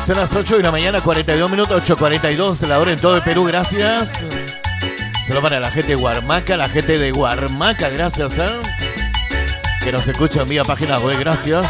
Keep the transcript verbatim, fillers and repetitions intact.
Son las ocho de la mañana, cuarenta y dos minutos, ocho cuarenta y dos, la hora en todo el Perú, gracias. Solo para la gente de Huarmaca, la gente de Huarmaca, gracias, ¿eh? Que nos escuchan vía página web, gracias.